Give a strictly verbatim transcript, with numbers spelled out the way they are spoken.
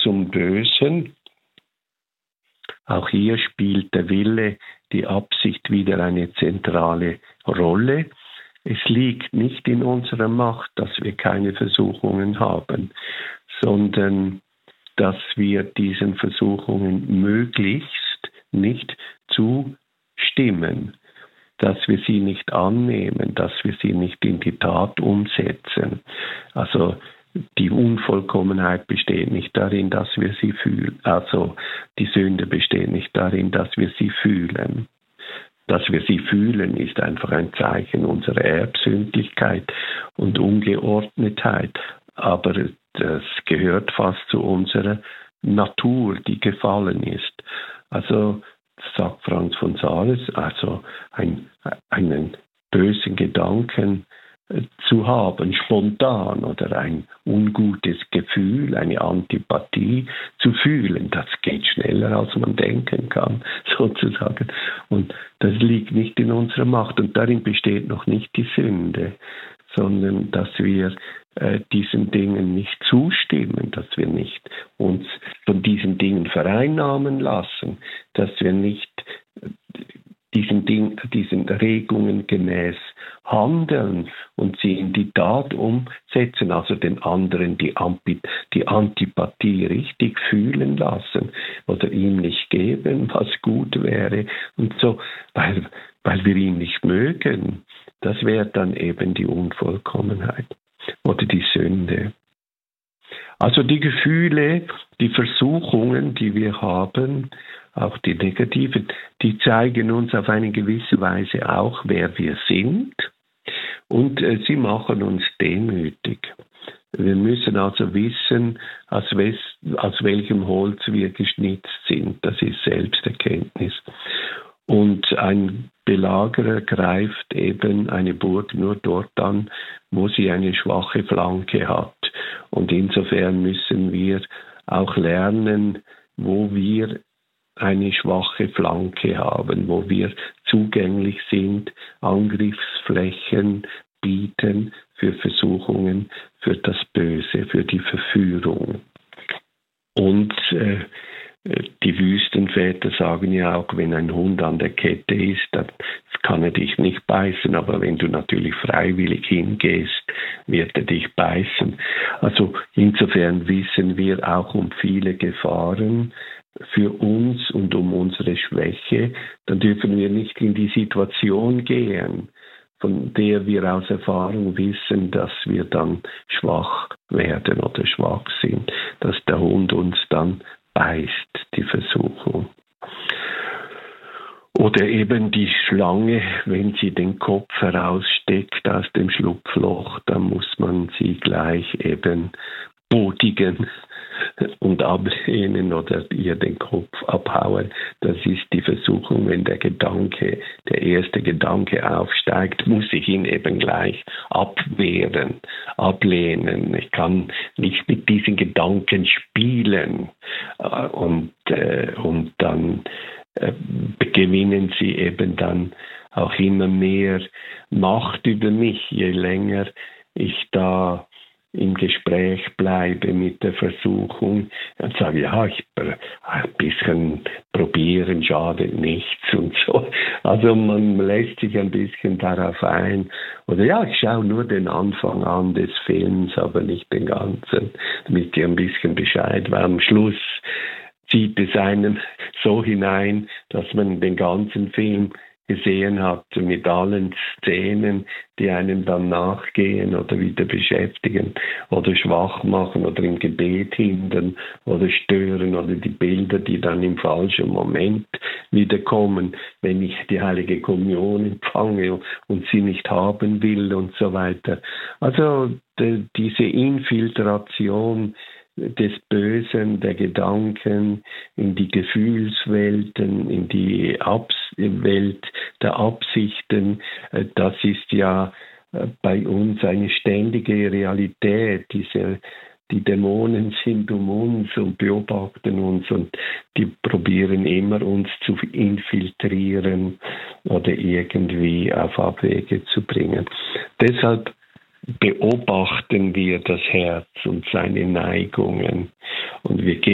zum Bösen. Auch hier spielt der Wille, die Absicht wieder eine zentrale Rolle. Es liegt nicht in unserer Macht, dass wir keine Versuchungen haben, sondern dass wir diesen Versuchungen möglichst nicht zustimmen, dass wir sie nicht annehmen, dass wir sie nicht in die Tat umsetzen. Also die Unvollkommenheit besteht nicht darin, dass wir sie fühlen. Also die Sünde besteht nicht darin, dass wir sie fühlen. Dass wir sie fühlen, ist einfach ein Zeichen unserer Erbsündlichkeit und Ungeordnetheit. Aber das gehört fast zu unserer Natur, die gefallen ist. Also, sagt Franz von Sales, also ein, einen bösen Gedanken zu haben, spontan, oder ein ungutes Gefühl, eine Antipathie zu fühlen, das geht schneller, als man denken kann, sozusagen. Und das liegt nicht in unserer Macht. Und darin besteht noch nicht die Sünde, sondern dass wir äh, diesen Dingen nicht zustimmen, dass wir nicht uns von diesen Dingen vereinnahmen lassen, dass wir nicht äh, diesen, Ding, diesen Regungen gemäß handeln und sie in die Tat umsetzen, also den anderen die, Ampi, die Antipathie richtig fühlen lassen oder ihm nicht geben, was gut wäre und so, weil, weil wir ihn nicht mögen. Das wäre dann eben die Unvollkommenheit oder die Sünde. Also die Gefühle, die Versuchungen, die wir haben, auch die negativen, die zeigen uns auf eine gewisse Weise auch, wer wir sind, und äh, sie machen uns demütig. Wir müssen also wissen, aus, wes, aus welchem Holz wir geschnitzt sind. Das ist Selbsterkenntnis. Und ein Belagerer greift eben eine Burg nur dort an, wo sie eine schwache Flanke hat. Und insofern müssen wir auch lernen, wo wir eine schwache Flanke haben, wo wir zugänglich sind, Angriffsflächen bieten für Versuchungen, für das Böse, für die Verführung. Und äh, die Wüstenväter sagen ja auch, wenn ein Hund an der Kette ist, dann kann er dich nicht beißen, aber wenn du natürlich freiwillig hingehst, wird er dich beißen. Also insofern wissen wir auch um viele Gefahren für uns und um unsere Schwäche. Dann dürfen wir nicht in die Situation gehen, von der wir aus Erfahrung wissen, dass wir dann schwach werden oder schwach sind, dass der Hund uns dann beißt, die Versuchung. Oder eben die Schlange, wenn sie den Kopf heraussteckt aus dem Schlupfloch, dann muss man sie gleich eben bodigen und ablehnen oder ihr den Kopf abhauen. Das ist die Versuchung, wenn der Gedanke, der erste Gedanke aufsteigt, muss ich ihn eben gleich abwehren, ablehnen. Ich kann nicht mit diesen Gedanken spielen. Und, äh, und dann äh, gewinnen sie eben dann auch immer mehr Macht über mich, je länger ich da im Gespräch bleibe mit der Versuchung und sage, ja, ich, ein bisschen probieren schadet nichts und so. Also man lässt sich ein bisschen darauf ein. Oder ja, ich schaue nur den Anfang an des Films, aber nicht den ganzen, damit ich ein bisschen Bescheid war. Am Schluss zieht es einen so hinein, dass man den ganzen Film gesehen hat, mit allen Szenen, die einem dann nachgehen oder wieder beschäftigen oder schwach machen oder im Gebet hindern oder stören oder die Bilder, die dann im falschen Moment wieder kommen, wenn ich die Heilige Kommunion empfange und sie nicht haben will und so weiter. Also de, diese Infiltration des Bösen, der Gedanken, in die Gefühlswelten, in die Abs- Welt der Absichten, das ist ja bei uns eine ständige Realität. Diese, die Dämonen sind um uns und beobachten uns und die probieren immer, uns zu infiltrieren oder irgendwie auf Abwege zu bringen. Deshalb beobachten wir das Herz und seine Neigungen und wir gehen